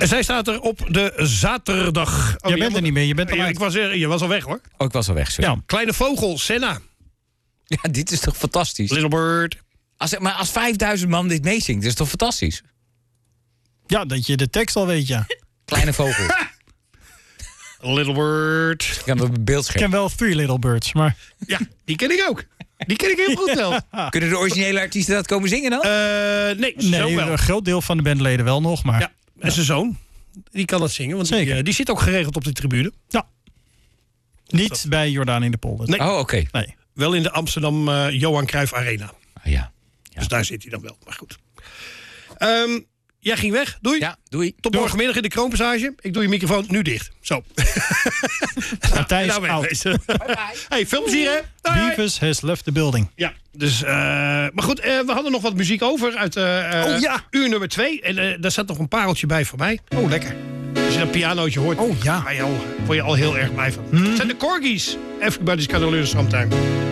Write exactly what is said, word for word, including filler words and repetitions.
En zij staat er op de zaterdag. Oh, je bent er niet meer, je bent al ja, uit. ik was er, je was al weg, hoor. Oh, ik was al weg, sorry. Ja. Kleine vogel, Senna. Ja, dit is toch fantastisch? Little Bird. Als, maar als vijfduizend man dit meezingt, dat is toch fantastisch? Ja, dat je de tekst al weet, ja. Kleine vogel. Little Bird. Ik kan op een Ik beeldscherm. ken wel Three Little Birds, maar... Ja, die ken ik ook. Die ken ik heel goed wel. Kunnen de originele artiesten dat komen zingen dan? Uh, nee, zo Nee, wel. een groot deel van de bandleden wel nog, maar... Ja, en zijn zoon. Die kan dat zingen, want Zeker. die, uh, die zit ook geregeld op de tribune. Ja. Niet bij Jordaan in de Polder. Nee. Oh, oké. Nee. Wel in de Amsterdam uh, Johan Cruijff Arena. Ah, ja. Ja. Dus daar zit hij dan wel. Maar goed. Um, jij ging weg. Doei. Ja, doei. Tot morgenmiddag in de Kroonpassage. Ik doe je microfoon nu dicht. Zo. Matthijs nou, out. bye bye. Hey, veel plezier, hè? Bye. Beavis has left the building. Ja, dus... Uh, maar goed, uh, we hadden nog wat muziek over uit uh, Oh, ja. uur nummer twee. En uh, daar zat nog een pareltje bij voor mij. Oh, lekker. Als je dat pianootje hoort, Oh, ja. word je al, word je al heel erg blij van. Hmm. Het zijn de Corgis. Everybody's got a little sometime.